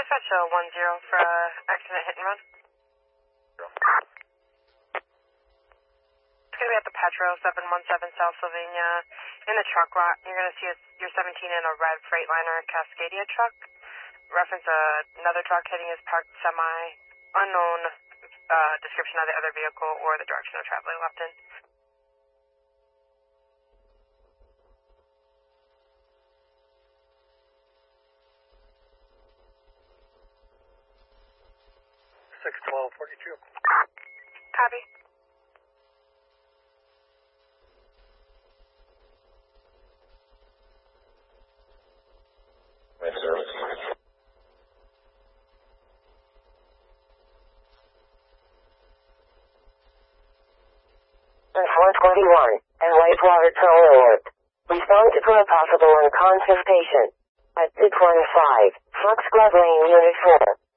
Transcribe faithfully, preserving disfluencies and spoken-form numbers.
Dispatch uh, one zero for uh, accident hit and run. It's going to be at the Petro, seven one seven South Sylvania. In the truck lot, you're going to see a, your seventeen in a red Freightliner Cascadia truck. Reference uh, another truck hitting his parked semi. Unknown uh, description of the other vehicle or the direction of traveling left in. six twelve forty-two. Copy. four twenty-one, and Whitewater Tow Alert. Respond to a possible unconscious patient. At two twenty-five, Foxglove Lane, Unit four.